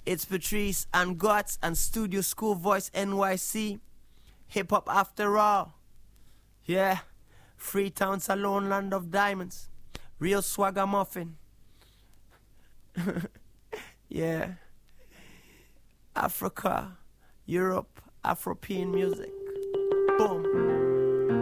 It's Patrice and Guts and Studio School Voice NYC. Hip hop after all. Yeah. Freetown's a lone land of diamonds. Real swagger muffin. Yeah. Africa, Europe, Afropean music. Boom.